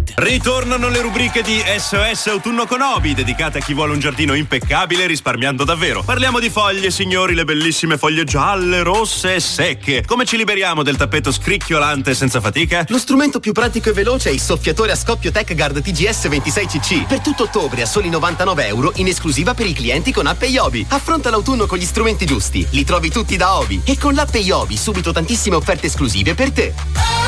Ovid. Ritornano le rubriche di SOS Autunno con Obi, dedicate a chi vuole un giardino impeccabile risparmiando davvero. Parliamo di foglie, signori, le bellissime foglie gialle, rosse e secche. Come ci liberiamo del tappeto scricchiolante senza fatica? Lo strumento più pratico e veloce è il soffiatore a scoppio TechGuard TGS 26cc. Per tutto ottobre a soli €99 in esclusiva per i clienti con app Iobi. Affronta l'autunno con gli strumenti giusti. Li trovi tutti da Obi. E con l'app Iobi subito tantissime offerte esclusive per te.